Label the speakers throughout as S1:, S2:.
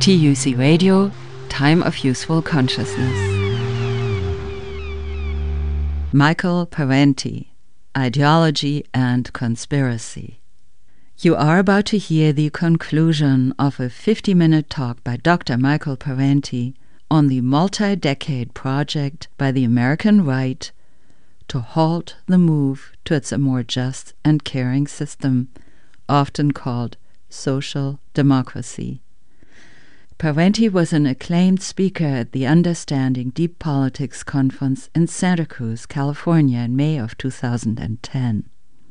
S1: TUC Radio, Time of Useful Consciousness. Michael Parenti, Ideology and Conspiracy. You are about to hear the conclusion of a 50-minute talk by Dr. Michael Parenti on the multi-decade project by the American right to halt the move towards a more just and caring system, often called social democracy. Parenti was an acclaimed speaker at the Understanding Deep Politics Conference in Santa Cruz, California in May of 2010.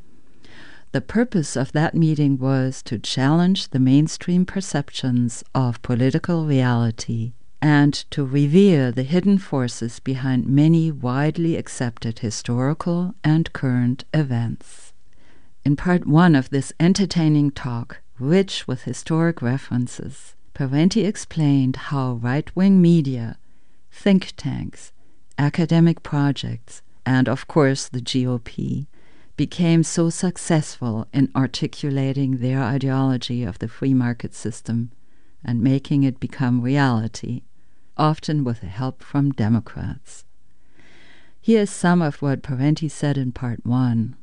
S1: The purpose of that meeting was to challenge the mainstream perceptions of political reality and to reveal the hidden forces behind many widely accepted historical and current events. In part one of this entertaining talk, rich with historic references, Parenti explained how right-wing media, think tanks, academic projects, and of course the GOP, became so successful in articulating their ideology of the free market system and making it become reality, often with the help from Democrats. Here's some of what Parenti said in part one.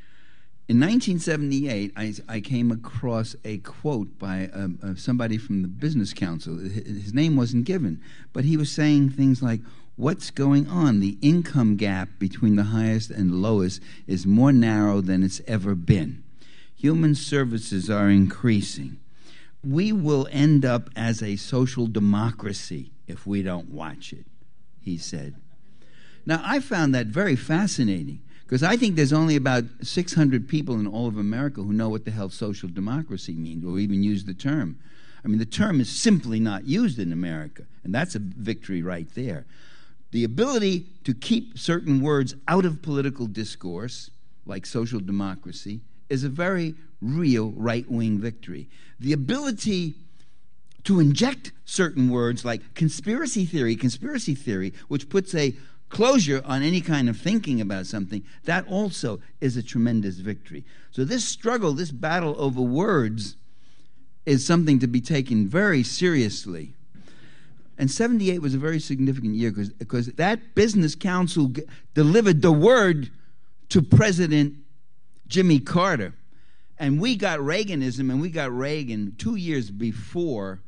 S2: In 1978, I came across a quote by somebody from the Business Council. His name wasn't given, but he was saying things like, what's going on? The income gap between the highest and lowest is more narrow than it's ever been. Human services are increasing. We will end up as a social democracy if we don't watch it, he said. Now, I found that very fascinating, because I think there's only about 600 people in all of America who know what the hell social democracy means, or even use the term. I mean, the term is simply not used in America, and that's a victory right there. The ability to keep certain words out of political discourse, like social democracy, is a very real right-wing victory. The ability to inject certain words like conspiracy theory, which puts a closure on any kind of thinking about something, that also is a tremendous victory. So this struggle, this battle over words, is something to be taken very seriously. And 78 was a very significant year because that Business Council delivered the word to President Jimmy Carter. And we got Reaganism, and we got Reagan 2 years before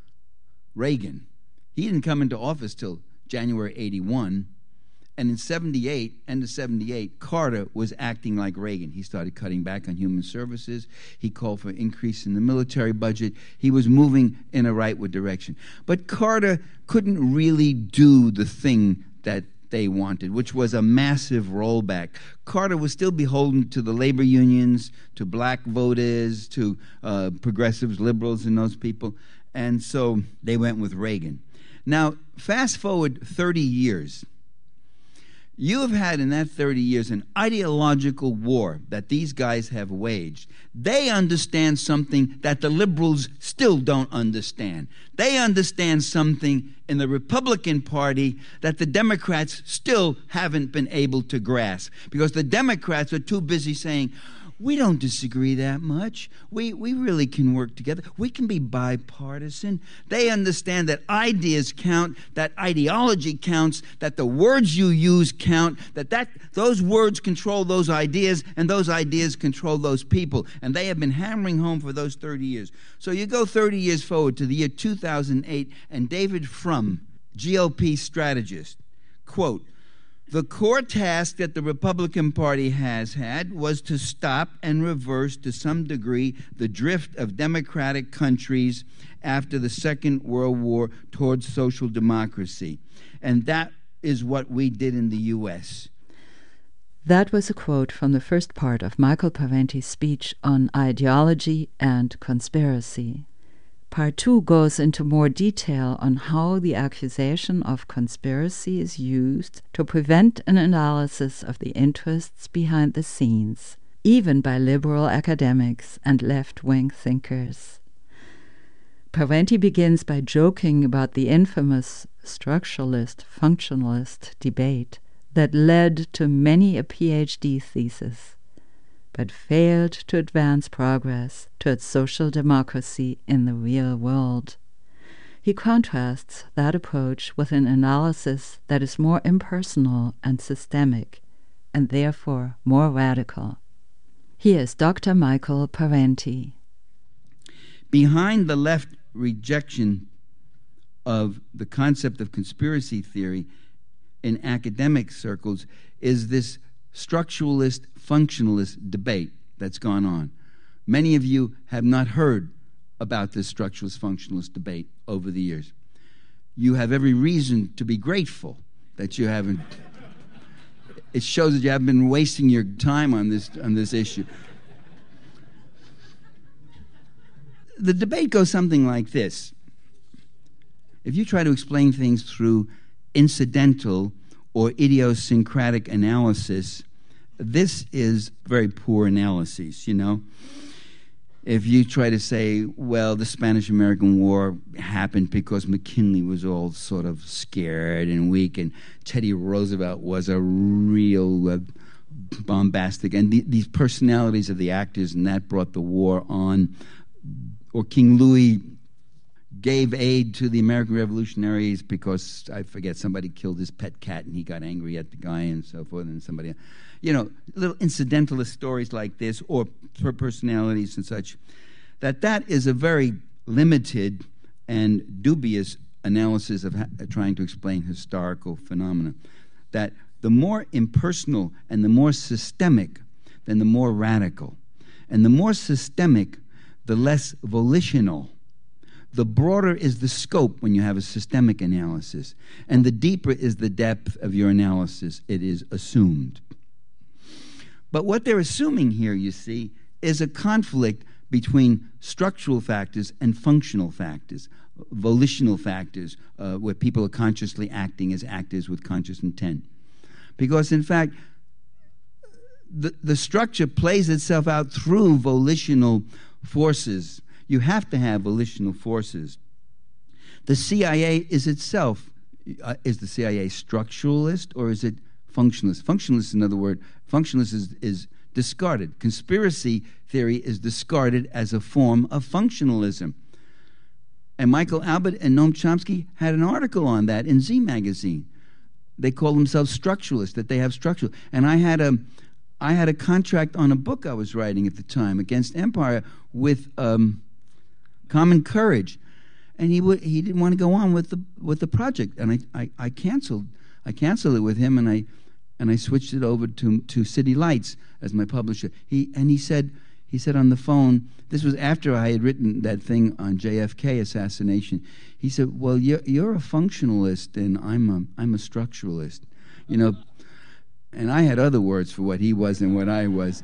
S2: Reagan. He didn't come into office till January 81. And in 78, end of 78, Carter was acting like Reagan. He started cutting back on human services. He called for increase in the military budget. He was moving in a rightward direction. But Carter couldn't really do the thing that they wanted, which was a massive rollback. Carter was still beholden to the labor unions, to black voters, to progressives, liberals, and those people. And so they went with Reagan. Now, fast forward 30 years. You have had in that 30 years an ideological war that these guys have waged. They understand something that the liberals still don't understand. They understand something in the Republican Party that the Democrats still haven't been able to grasp, because the Democrats are too busy saying, we don't disagree that much. We really can work together. We can be bipartisan. They understand that ideas count, that ideology counts, that the words you use count, that those words control those ideas, and those ideas control those people. And they have been hammering home for those 30 years. So you go 30 years forward to the year 2008, and David Frum, GOP strategist, quote, the core task that the Republican Party has had was to stop and reverse to some degree the drift of democratic countries after the Second World War towards social democracy. And that is what we did in the U.S.
S1: That was a quote from the first part of Michael Parenti's speech on ideology and conspiracy. Part 2 goes into more detail on how the accusation of conspiracy is used to prevent an analysis of the interests behind the scenes, even by liberal academics and left-wing thinkers. Parenti begins by joking about the infamous structuralist-functionalist debate that led to many a PhD thesis, but failed to advance progress towards social democracy in the real world. He contrasts that approach with an analysis that is more impersonal and systemic, and therefore more radical. Here is Dr. Michael Parenti.
S2: Behind the left rejection of the concept of conspiracy theory in academic circles is this structuralist, functionalist debate that's gone on. Many of you have not heard about this structuralist, functionalist debate over the years. You have every reason to be grateful that you haven't. It shows that you haven't been wasting your time on this issue. The debate goes something like this. If you try to explain things through incidental or idiosyncratic analysis, this is very poor analysis, you know. If you try to say, well, the Spanish-American War happened because McKinley was all sort of scared and weak, and Teddy Roosevelt was a real bombastic, and these personalities of the actors, and that brought the war on, or King Louis gave aid to the American revolutionaries because, I forget, somebody killed his pet cat and he got angry at the guy and so forth, and somebody, you know, little incidentalist stories like this, or personalities and such, that is a very limited and dubious analysis of trying to explain historical phenomena. That the more impersonal and the more systemic, then the more radical. And the more systemic, the less volitional. The broader is the scope when you have a systemic analysis, and the deeper is the depth of your analysis. It is assumed. But what they're assuming here, you see, is a conflict between structural factors and functional factors, volitional factors, where people are consciously acting as actors with conscious intent. Because, in fact, the structure plays itself out through volitional forces. You have to have volitional forces. The CIA is itself, is the CIA structuralist or is it functionalist? Functionalist, in other words, functionalist is discarded. Conspiracy theory is discarded as a form of functionalism. And Michael Albert and Noam Chomsky had an article on that in Z Magazine. They call themselves structuralists, that they have structural. And I had a contract on a book I was writing at the time, Against Empire, with Common Courage, and he didn't want to go on with the project, and I canceled it with him, and I switched it over to City Lights as my publisher. He said on the phone, this was after I had written that thing on JFK assassination. He said, "Well, you're a functionalist, and I'm a structuralist, you know." And I had other words for what he was and what I was.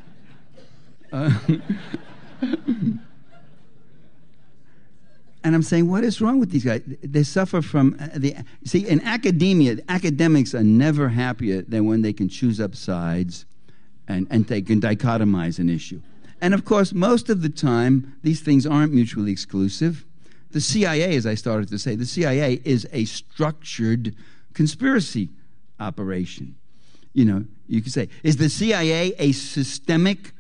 S2: And I'm saying, what is wrong with these guys? They suffer from see, in academia, academics are never happier than when they can choose up sides and they can dichotomize an issue. And of course, most of the time, these things aren't mutually exclusive. The CIA, as I started to say, the CIA is a structured conspiracy operation. You know, you could say, is the CIA a systemic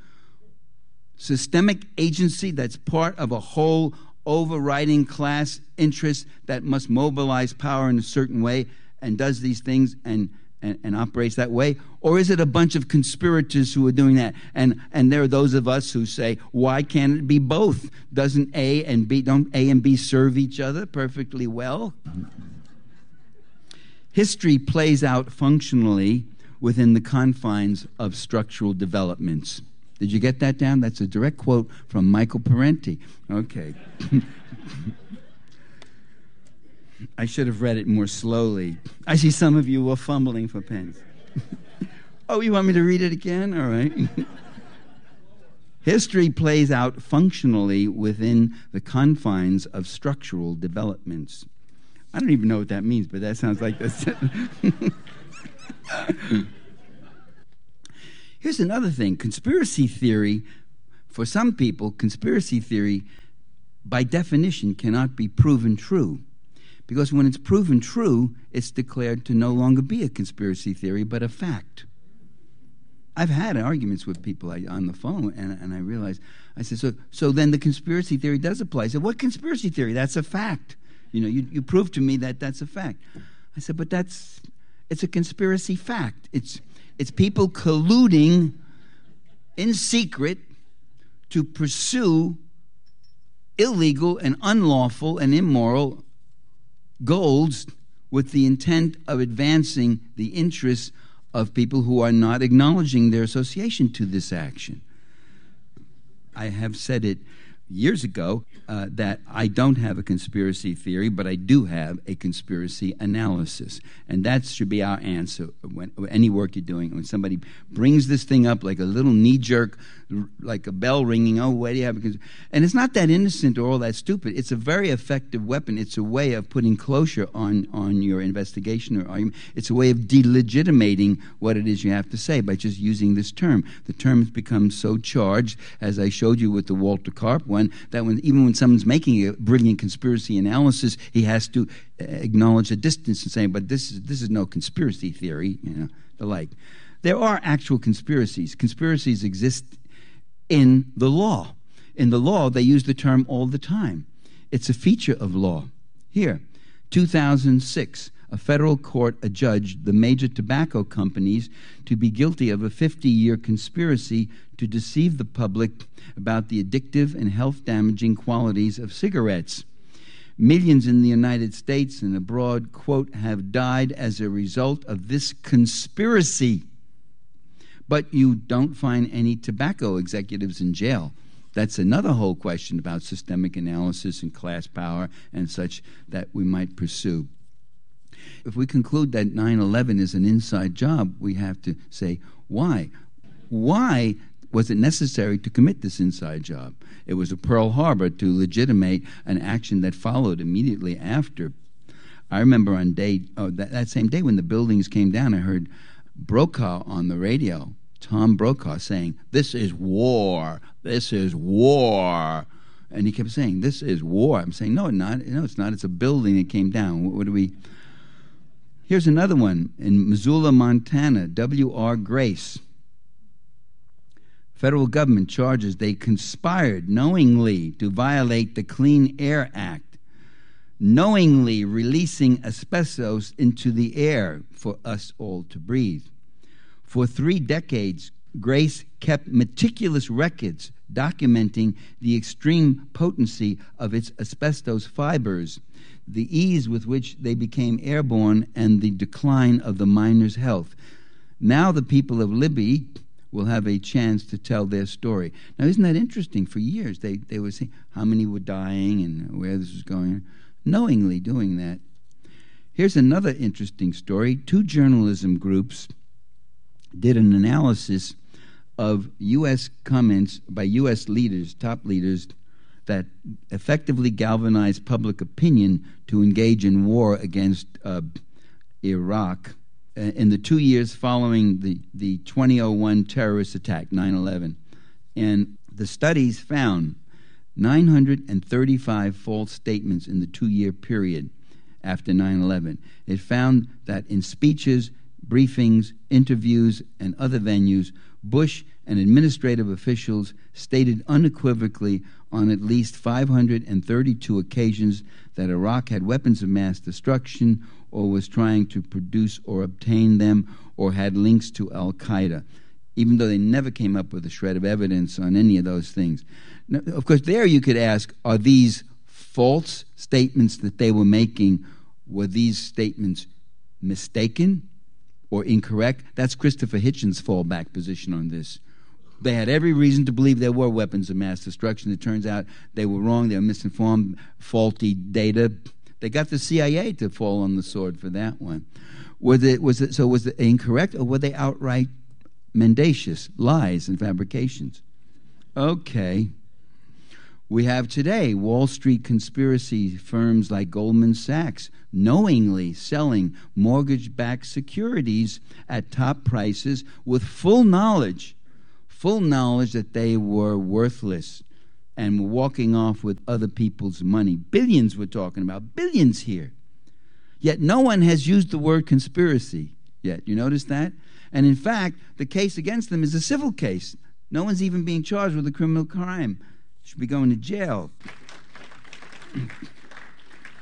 S2: agency that's part of a whole overriding class interest that must mobilize power in a certain way and does these things and operates that way? Or is it a bunch of conspirators who are doing that? And there are those of us who say, why can't it be both? Don't A and B serve each other perfectly well? History plays out functionally within the confines of structural developments. Did you get that down? That's a direct quote from Michael Parenti. Okay. I should have read it more slowly. I see some of you were fumbling for pens. Oh, you want me to read it again? All right. History plays out functionally within the confines of structural developments. I don't even know what that means, but that sounds like this. Here's another thing. Conspiracy theory, for some people, conspiracy theory, by definition, cannot be proven true. Because when it's proven true, it's declared to no longer be a conspiracy theory, but a fact. I've had arguments with people on the phone, and I realized, I said, so then the conspiracy theory does apply. I said, what conspiracy theory? That's a fact. You prove to me that that's a fact. I said, but it's a conspiracy fact. It's people colluding in secret to pursue illegal and unlawful and immoral goals with the intent of advancing the interests of people who are not acknowledging their association to this action. I have said it years ago that I don't have a conspiracy theory, but I do have a conspiracy analysis. And that should be our answer when any work you're doing. When somebody brings this thing up like a little knee-jerk, like a bell ringing, oh, why do you have a conspiracy? And it's not that innocent or all that stupid. It's a very effective weapon. It's a way of putting closure on your investigation or argument. It's a way of delegitimating what it is you have to say by just using this term. The term has become so charged, as I showed you with the Walter Karp one, that even when someone's making a brilliant conspiracy analysis, he has to acknowledge the distance and say, but this is no conspiracy theory, the like. There are actual conspiracies. Conspiracies exist in the law. In the law, they use the term all the time. It's a feature of law. Here, 2006, a federal court adjudged the major tobacco companies to be guilty of a 50-year conspiracy to deceive the public about the addictive and health-damaging qualities of cigarettes. Millions in the United States and abroad, quote, have died as a result of this conspiracy. But you don't find any tobacco executives in jail. That's another whole question about systemic analysis and class power and such that we might pursue. If we conclude that 9/11 is an inside job, we have to say, why? Why was it necessary to commit this inside job? It was a Pearl Harbor to legitimate an action that followed immediately after. I remember on that same day when the buildings came down, I heard Brokaw on the radio, Tom Brokaw, saying, "This is war. This is war." And he kept saying, "This is war." I'm saying, no, it's not. It's a building that came down. What do we... Here's another one in Missoula, Montana, W.R. Grace. Federal government charges they conspired knowingly to violate the Clean Air Act, knowingly releasing asbestos into the air for us all to breathe. For 3 decades, Grace kept meticulous records documenting the extreme potency of its asbestos fibers, the ease with which they became airborne, and the decline of the miners' health. Now the people of Libby will have a chance to tell their story. Now, isn't that interesting? For years, they were saying how many were dying and where this was going, knowingly doing that. Here's another interesting story. 2 journalism groups did an analysis of U.S. comments by U.S. leaders, top leaders, that effectively galvanized public opinion to engage in war against Iraq in the 2 years following the 2001 terrorist attack, 9/11. And the studies found 935 false statements in the 2-year period after 9/11. It found that in speeches, briefings, interviews, and other venues, Bush and administrative officials stated unequivocally on at least 532 occasions that Iraq had weapons of mass destruction or was trying to produce or obtain them or had links to al-Qaeda, even though they never came up with a shred of evidence on any of those things. Now, of course, there you could ask, are these false statements that they were making, were these statements mistaken or incorrect? That's Christopher Hitchens' fallback position on this. They had every reason to believe there were weapons of mass destruction. It turns out they were wrong. They were misinformed, faulty data. They got the CIA to fall on the sword for that one. Was it incorrect, or were they outright mendacious lies and fabrications? Okay. We have today Wall Street conspiracy firms like Goldman Sachs knowingly selling mortgage-backed securities at top prices with full knowledge that they were worthless and were walking off with other people's money. Billions we're talking about, billions here. Yet no one has used the word conspiracy yet. You notice that? And in fact, the case against them is a civil case. No one's even being charged with a criminal crime. Should be going to jail.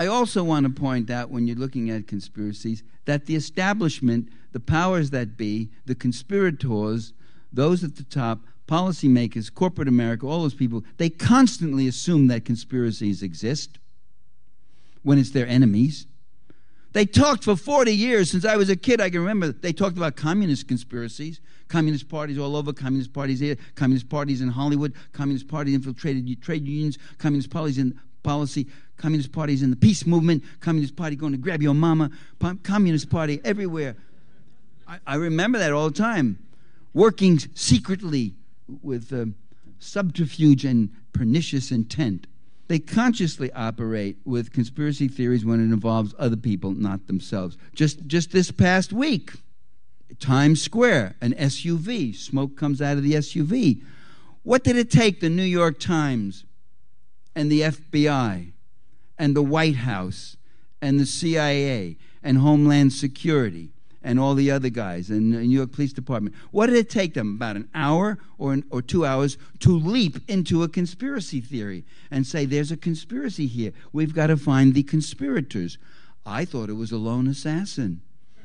S2: I also want to point out, when you're looking at conspiracies, that the establishment, the powers that be, the conspirators, those at the top, policymakers, corporate America, all those people, they constantly assume that conspiracies exist when it's their enemies. They talked for 40 years. Since I was a kid, I can remember they talked about communist conspiracies, communist parties all over, communist parties here, communist parties in Hollywood, communist parties infiltrated trade unions, communist parties in policy, communist parties in the peace movement, communist party going to grab your mama, communist party everywhere. I remember that all the time, working secretly with subterfuge and pernicious intent. They consciously operate with conspiracy theories when it involves other people, not themselves. Just this past week, Times Square, an SUV, smoke comes out of the SUV. What did it take the New York Times and the FBI and the White House and the CIA and Homeland Security and all the other guys and the New York Police Department? What did it take them, about an hour or 2 hours, to leap into a conspiracy theory and say, there's a conspiracy here. We've got to find the conspirators. I thought it was a lone assassin.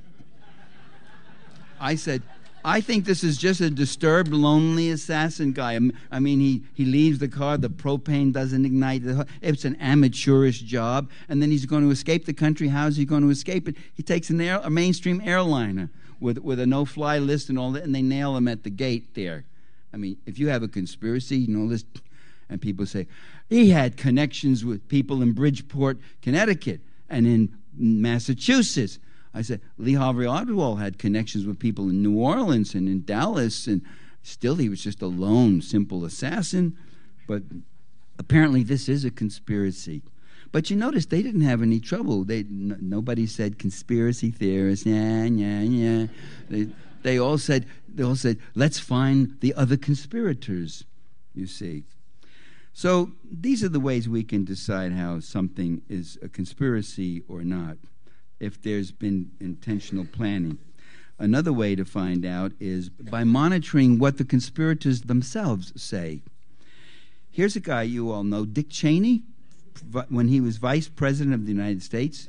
S2: I said, I think this is just a disturbed, lonely assassin guy. I mean, he leaves the car, the propane doesn't ignite. It's an amateurish job, and then he's going to escape the country. How's he going to escape it? He takes a mainstream airliner with a no-fly list and all that, and they nail him at the gate there. I mean, if you have a conspiracy, you know this, and people say, he had connections with people in Bridgeport, Connecticut, and in Massachusetts. I said, Lee Harvey Oswald had connections with people in New Orleans and in Dallas, and still he was just a lone, simple assassin. But apparently this is a conspiracy. But you notice they didn't have any trouble. Nobody said conspiracy theorists, yeah. They all said, let's find the other conspirators, you see. So these are the ways we can decide how something is a conspiracy or not, if there's been intentional planning. Another way to find out is by monitoring what the conspirators themselves say. Here's a guy you all know, Dick Cheney, when he was Vice President of the United States,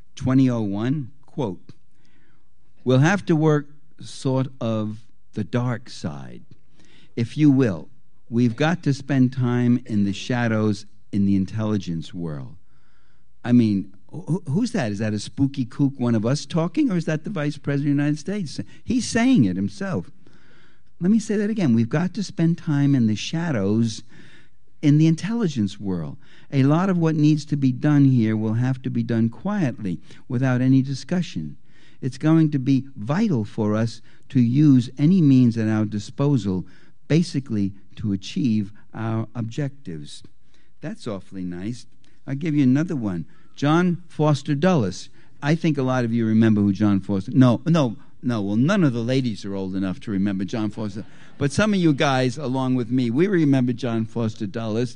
S2: 2001, quote, "We'll have to work sort of the dark side, if you will. We've got to spend time in the shadows in the intelligence world." I mean, who's that? Is that a spooky kook, one of us talking, or is that the Vice President of the United States? He's saying it himself. Let me say that again. We've got to spend time in the shadows in the intelligence world. A lot of what needs to be done here will have to be done quietly, without any discussion. It's going to be vital for us to use any means at our disposal, basically to achieve our objectives. That's awfully nice. I'll give you another one. John Foster Dulles. I think a lot of you remember who John Foster... No. Well, none of the ladies are old enough to remember John Foster. But some of you guys, along with me, we remember John Foster Dulles.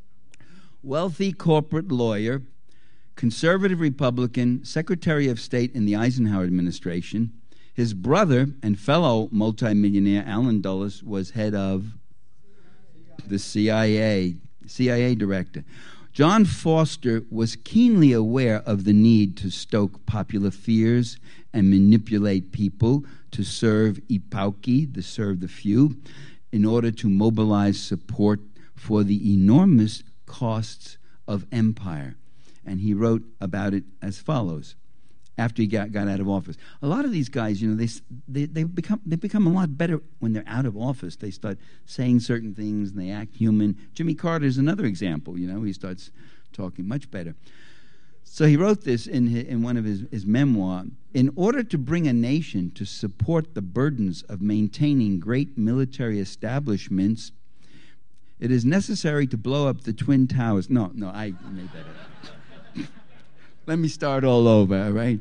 S2: Wealthy corporate lawyer, conservative Republican, Secretary of State in the Eisenhower administration. His brother and fellow multimillionaire, Allen Dulles, was head of the CIA director. John Foster was keenly aware of the need to stoke popular fears and manipulate people to serve ipauki, to serve the few, in order to mobilize support for the enormous costs of empire. And he wrote about it as follows, after he got out of office. A lot of these guys, you know, they become a lot better when they're out of office. They start saying certain things and they act human. Jimmy Carter is another example. You know, he starts talking much better. So he wrote this in one of his memoir. In order to bring a nation to support the burdens of maintaining great military establishments, it is necessary to blow up the Twin Towers. No, I made that up. Let me start all over, all right?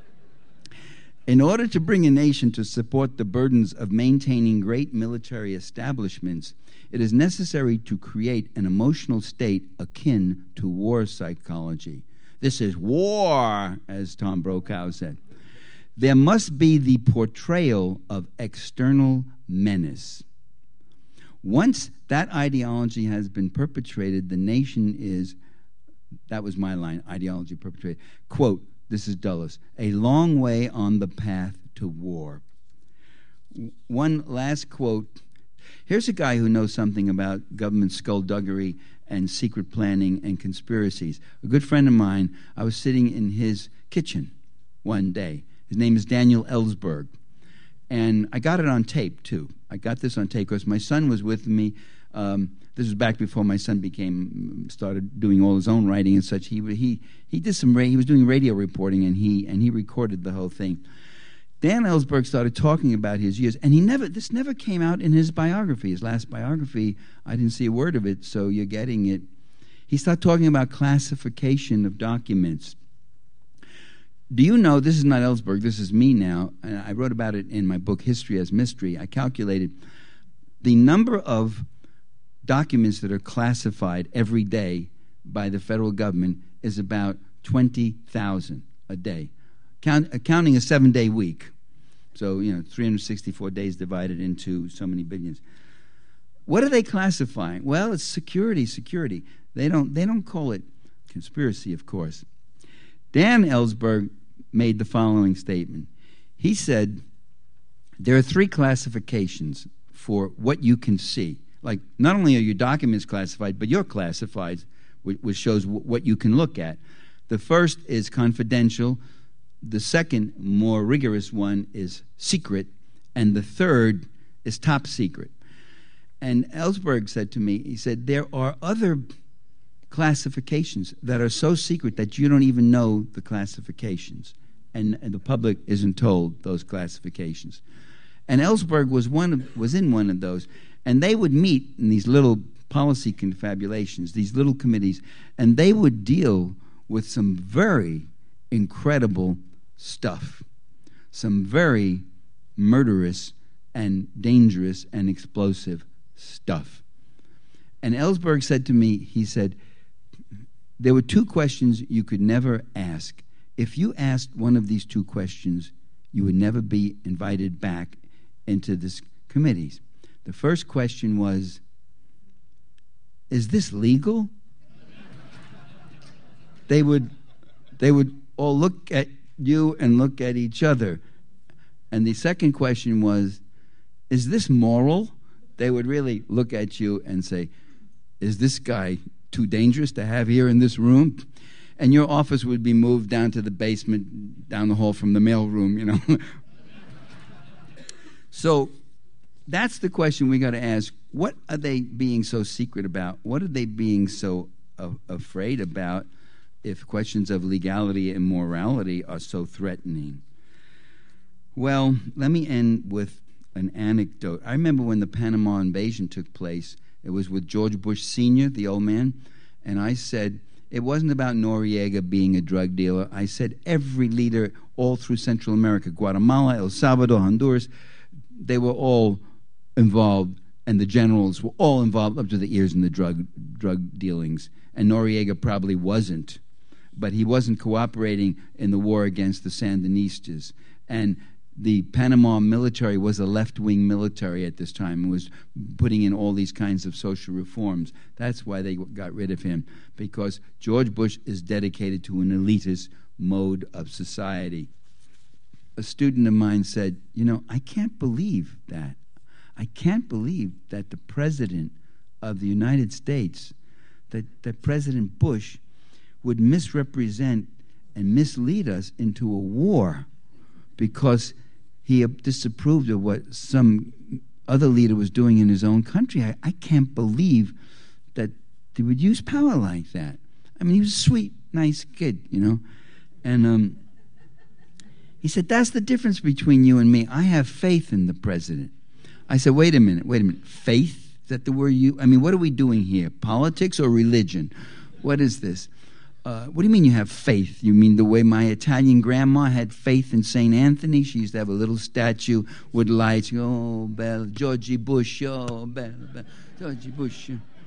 S2: In order to bring a nation to support the burdens of maintaining great military establishments, it is necessary to create an emotional state akin to war psychology. This is war, as Tom Brokaw said. There must be the portrayal of external menace. Once that ideology has been perpetrated, the nation is That was my line, ideology perpetrated. Quote, this is Dulles, a long way on the path to war. One last quote. Here's a guy who knows something about government skullduggery and secret planning and conspiracies. A good friend of mine, I was sitting in his kitchen one day. His name is Daniel Ellsberg. And I got it on tape, too. I got this on tape because my son was with me. This was back before my son started doing all his own writing and such. He was doing radio reporting, and he recorded the whole thing. Dan Ellsberg started talking about his years, and this never came out in his biography. His last biography, I didn't see a word of it, so you're getting it. He started talking about classification of documents. Do you know, this is not Ellsberg, this is me now, and I wrote about it in my book, History as Mystery. I calculated the number of documents that are classified every day by the federal government is about 20,000 a day. Counting a 7-day week. So, 364 days divided into so many billions. What are they classifying? Well, it's security. They don't call it conspiracy, of course. Dan Ellsberg made the following statement. He said, there are 3 classifications for what you can see. Like, not only are your documents classified, but you're classified, which shows what you can look at. The first is confidential. The second, more rigorous one, is secret. And the third is top secret. And Ellsberg said to me, he said, there are other classifications that are so secret that you don't even know the classifications. And the public isn't told those classifications. And Ellsberg was in one of those. And they would meet in these little policy confabulations, these little committees, and they would deal with some very incredible stuff, some very murderous and dangerous and explosive stuff. And Ellsberg said to me, he said, there were 2 questions you could never ask. If you asked one of these 2 questions, you would never be invited back into this committees. The first question was, is this legal? They would all look at you and look at each other. And the second question was, is this moral? They would really look at you and say, is this guy too dangerous to have here in this room? And your office would be moved down to the basement, down the hall from the mailroom, So that's the question we got to ask. What are they being so secret about? What are they being so afraid about if questions of legality and morality are so threatening? Well, let me end with an anecdote. I remember when the Panama invasion took place, it was with George Bush Sr., the old man, and I said, it wasn't about Noriega being a drug dealer. I said every leader all through Central America, Guatemala, El Salvador, Honduras, they were all involved, and the generals were all involved up to the ears in the drug dealings. And Noriega probably wasn't, but he wasn't cooperating in the war against the Sandinistas. And the Panama military was a left-wing military at this time and was putting in all these kinds of social reforms. That's why they got rid of him, because George Bush is dedicated to an elitist mode of society. A student of mine said, I can't believe that. I can't believe that the President of the United States, that President Bush would misrepresent and mislead us into a war because he disapproved of what some other leader was doing in his own country. I can't believe that they would use power like that. I mean, he was a sweet, nice kid, And he said, that's the difference between you and me. I have faith in the president. I said, wait a minute. Faith? Is that the word you... I mean, what are we doing here? Politics or religion? What is this? What do you mean you have faith? You mean the way my Italian grandma had faith in St. Anthony? She used to have a little statue with lights. Oh, bella, Georgie Bush. Oh, bella, Georgie Bush.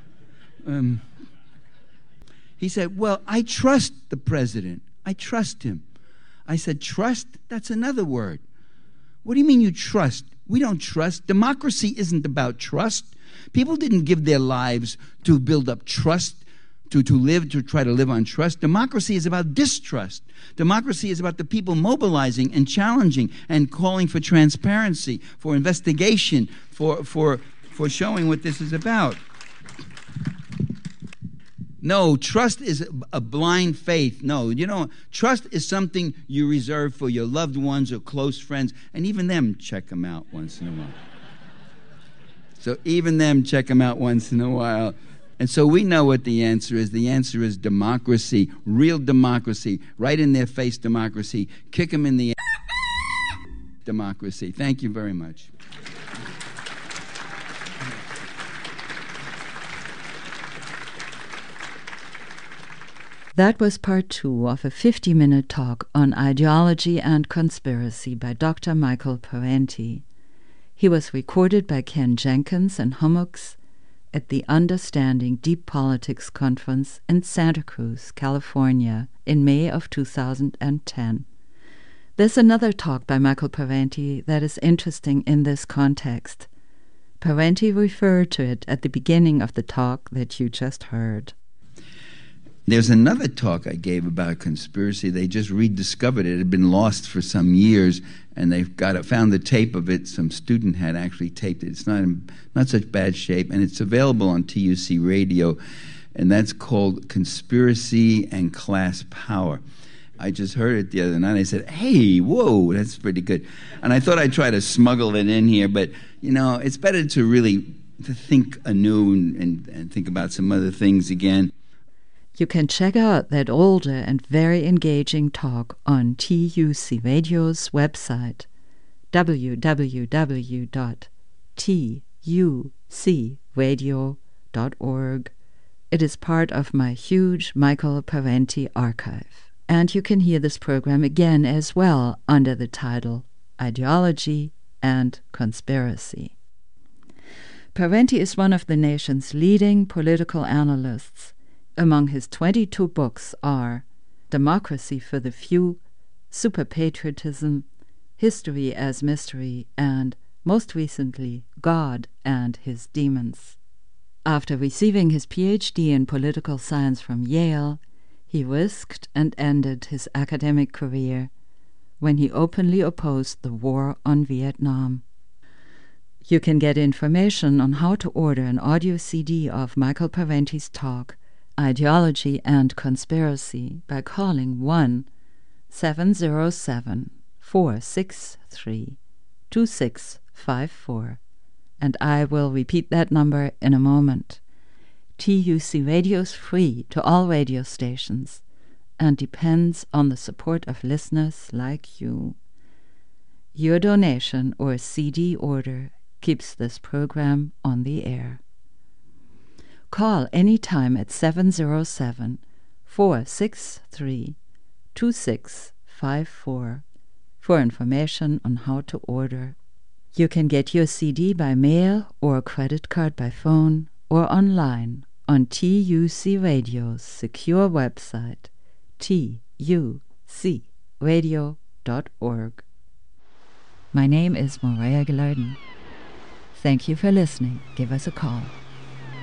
S2: He said, well, I trust the president. I trust him. I said, trust? That's another word. What do you mean you trust? We don't trust. Democracy isn't about trust. People didn't give their lives to build up trust, to try to live on trust. Democracy is about distrust. Democracy is about the people mobilizing and challenging and calling for transparency, for investigation, for showing what this is about. No, trust is a blind faith. No, trust is something you reserve for your loved ones or close friends, and even them check them out once in a while. So even them check them out once in a while. And so we know what the answer is. The answer is democracy, real democracy, right in their face democracy. Kick them in the democracy. Thank you very much.
S1: That was part 2 of a 50-minute talk on ideology and conspiracy by Dr. Michael Parenti. He was recorded by Ken Jenkins and Hummocks at the Understanding Deep Politics Conference in Santa Cruz, California, in May of 2010. There's another talk by Michael Parenti that is interesting in this context. Parenti referred to it at the beginning of the talk that you just heard.
S2: There's another talk I gave about conspiracy. They just rediscovered it. It had been lost for some years, and they've found the tape of it. Some student had actually taped it. It's not in such bad shape, and it's available on TUC Radio, and that's called Conspiracy and Class Power. I just heard it the other night. I said, hey, whoa, that's pretty good. And I thought I'd try to smuggle it in here, but, it's better to think anew and think about some other things again.
S1: You can check out that older and very engaging talk on TUC Radio's website, www.tucradio.org. It is part of my huge Michael Parenti archive. And you can hear this program again as well under the title Ideology and Conspiracy. Parenti is one of the nation's leading political analysts. Among his 22 books are Democracy for the Few, Superpatriotism, History as Mystery, and, most recently, God and His Demons. After receiving his PhD in political science from Yale, he risked and ended his academic career when he openly opposed the war on Vietnam. You can get information on how to order an audio CD of Michael Parenti's talk, Ideology and Conspiracy, by calling 1-707-463-2654, and I will repeat that number in a moment. TUC Radio is free to all radio stations and depends on the support of listeners like you. Your donation or CD order keeps this program on the air. Call anytime at 707-463-2654 for information on how to order. You can get your CD by mail or credit card by phone or online on TUC Radio's secure website, tucradio.org. My name is Morea Gilardin. Thank you for listening. Give us a call.